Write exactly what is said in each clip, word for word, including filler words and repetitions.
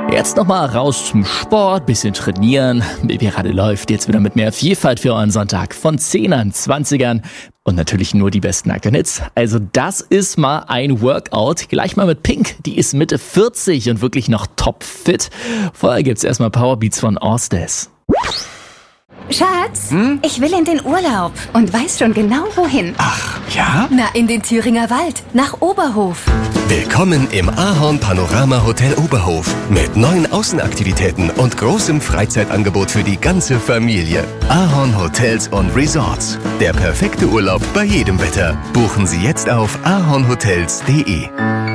Jetzt nochmal raus zum Sport, bisschen trainieren. B B Radio läuft jetzt wieder mit mehr Vielfalt für euren Sonntag von Zehnern, Zwanzigern und natürlich nur die besten aktuellen Hits. Also das ist mal ein Workout. Gleich mal mit Pink, die ist Mitte vierzig und wirklich noch topfit. Vorher gibt's erstmal Powerbeats von Orstes. Schatz, hm? ich will in den Urlaub und weiß schon genau wohin. Ach, ja? Na, in den Thüringer Wald, nach Oberhof. Willkommen im Ahorn Panorama Hotel Oberhof mit neuen Außenaktivitäten und großem Freizeitangebot für die ganze Familie. Ahorn Hotels und Resorts. Der perfekte Urlaub bei jedem Wetter. Buchen Sie jetzt auf ahornhotels punkt de.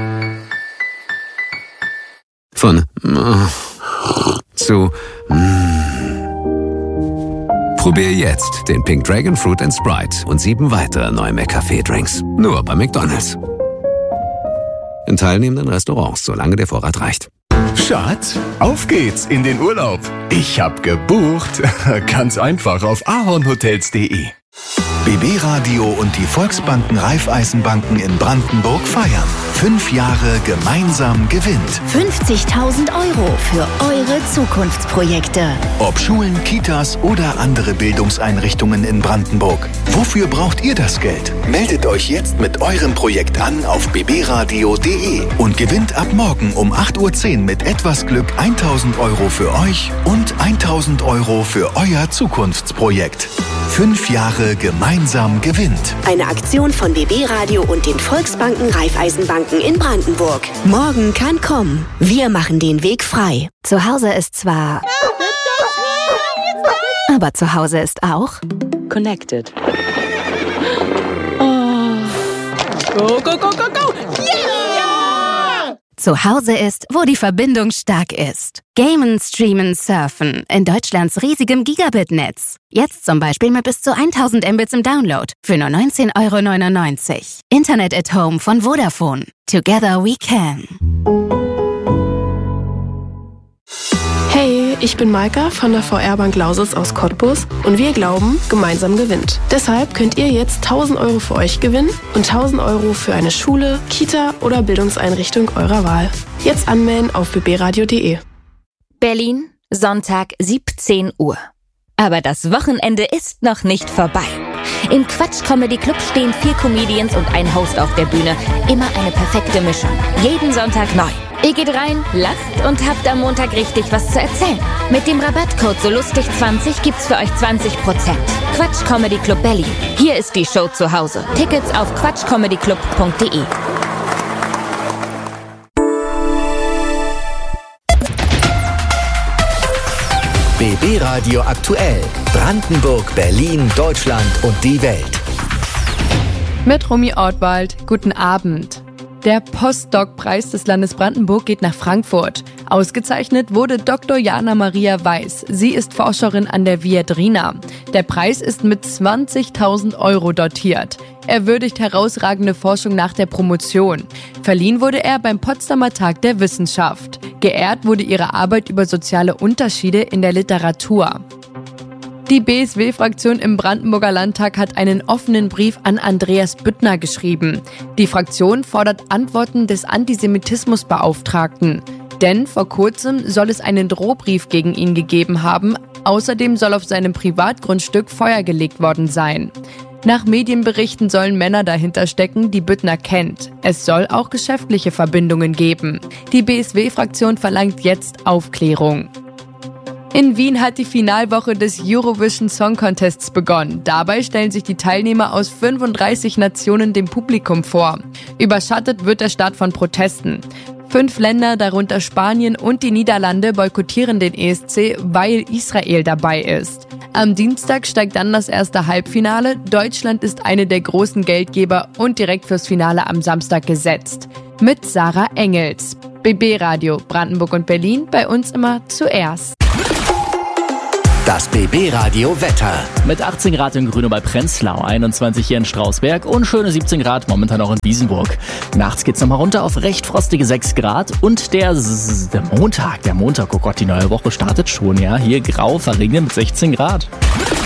Von äh, zu mm. Probier jetzt den Pink Dragon Fruit and Sprite und sieben weitere neue McCafé-Drinks. Nur bei McDonald's. In teilnehmenden Restaurants, solange der Vorrat reicht. Schatz, auf geht's in den Urlaub. Ich hab gebucht. Ganz einfach auf ahornhotels punkt de. B B Radio und die Volksbanken Raiffeisenbanken in Brandenburg feiern. Fünf Jahre gemeinsam gewinnt. fünfzigtausend Euro für eure Zukunftsprojekte. Ob Schulen, Kitas oder andere Bildungseinrichtungen in Brandenburg. Wofür braucht ihr das Geld? Meldet euch jetzt mit eurem Projekt an auf b b radio punkt de und gewinnt ab morgen um acht Uhr zehn mit etwas Glück tausend Euro für euch und tausend Euro für euer Zukunftsprojekt. Fünf Jahre gemeinsam gewinnt. Eine Aktion von B B Radio und den Volksbanken Raiffeisenbanken in Brandenburg. Morgen kann kommen. Wir machen den Weg frei. Zu Hause ist zwar... aber zu Hause ist auch... Connected. Oh. Go, go, go, go, go! Yeah! Zu Hause ist, wo die Verbindung stark ist. Gamen, streamen, surfen in Deutschlands riesigem Gigabit-Netz. Jetzt zum Beispiel mit bis zu tausend Mbits im Download für nur neunzehn Euro neunundneunzig. Internet at Home von Vodafone. Together we can. Hey, ich bin Maika von der V R-Bank Lausitz aus Cottbus und wir glauben, gemeinsam gewinnt. Deshalb könnt ihr jetzt tausend Euro für euch gewinnen und tausend Euro für eine Schule, Kita oder Bildungseinrichtung eurer Wahl. Jetzt anmelden auf b b radio punkt de. Berlin, Sonntag siebzehn Uhr. Aber das Wochenende ist noch nicht vorbei. Im Quatsch Comedy Club stehen vier Comedians und ein Host auf der Bühne. Immer eine perfekte Mischung. Jeden Sonntag neu. Ihr geht rein, lacht und habt am Montag richtig was zu erzählen. Mit dem Rabattcode so lustig zwanzig gibt's für euch zwanzig Prozent. Quatsch Comedy Club Berlin. Hier ist die Show zu Hause. Tickets auf quatschcomedyclub punkt de. B B Radio aktuell. Brandenburg, Berlin, Deutschland und die Welt. Mit Romy Ortwald. Guten Abend. Der Postdoc-Preis des Landes Brandenburg geht nach Frankfurt. Ausgezeichnet wurde Doktor Jana Maria Weiß. Sie ist Forscherin an der Viadrina. Der Preis ist mit zwanzigtausend Euro dotiert. Er würdigt herausragende Forschung nach der Promotion. Verliehen wurde er beim Potsdamer Tag der Wissenschaft. Geehrt wurde ihre Arbeit über soziale Unterschiede in der Literatur. Die B S W-Fraktion im Brandenburger Landtag hat einen offenen Brief an Andreas Büttner geschrieben. Die Fraktion fordert Antworten des Antisemitismusbeauftragten. Denn vor kurzem soll es einen Drohbrief gegen ihn gegeben haben. Außerdem soll auf seinem Privatgrundstück Feuer gelegt worden sein. Nach Medienberichten sollen Männer dahinter stecken, die Büttner kennt. Es soll auch geschäftliche Verbindungen geben. Die B S W-Fraktion verlangt jetzt Aufklärung. In Wien hat die Finalwoche des Eurovision Song Contests begonnen. Dabei stellen sich die Teilnehmer aus fünfunddreißig Nationen dem Publikum vor. Überschattet wird der Start von Protesten. Fünf Länder, darunter Spanien und die Niederlande, boykottieren den E S C, weil Israel dabei ist. Am Dienstag steigt dann das erste Halbfinale. Deutschland ist eine der großen Geldgeber und direkt fürs Finale am Samstag gesetzt. Mit Sarah Engels. B B Radio Brandenburg und Berlin, bei uns immer zuerst. Das B B Radio Wetter. Mit achtzehn Grad in Grüne bei Prenzlau, einundzwanzig hier in Strausberg und schöne siebzehn Grad momentan auch in Wiesenburg. Nachts geht's nochmal runter auf recht frostige sechs Grad und der, der Montag, der Montag, oh Gott, die neue Woche startet schon, ja. Hier grau, verregnet mit sechzehn Grad.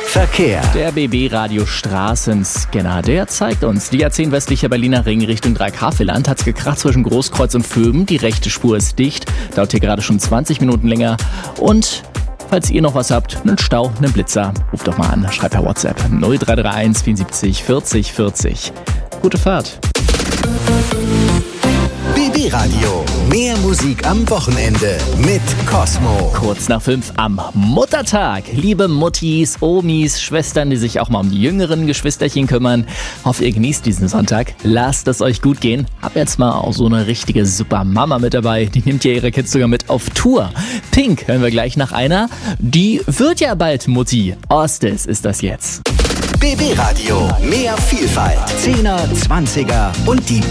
Verkehr. Der B B-Radio Straßenscanner, der zeigt uns, die A zehn westlicher Berliner Ring Richtung Dreieck-Havelland hat's gekracht zwischen Großkreuz und Vöben. Die rechte Spur ist dicht, dauert hier gerade schon zwanzig Minuten länger. Und falls ihr noch was habt, einen Stau, einen Blitzer, ruft doch mal an, schreibt per WhatsApp null drei drei eins vierundsiebzig vierzig vierzig. Gute Fahrt. B B-Radio. Mehr Musik am Wochenende mit Cosmo. Kurz nach fünf am Muttertag. Liebe Muttis, Omis, Schwestern, die sich auch mal um die jüngeren Geschwisterchen kümmern. Hoffe, ihr genießt diesen Sonntag. Lasst es euch gut gehen. Hab jetzt mal auch so eine richtige Supermama mit dabei. Die nimmt ja ihre Kids sogar mit auf Tour. Pink hören wir gleich nach einer. Die wird ja bald Mutti. Ostes ist das jetzt. B B-Radio. Mehr Vielfalt. Zehner, Zwanziger und die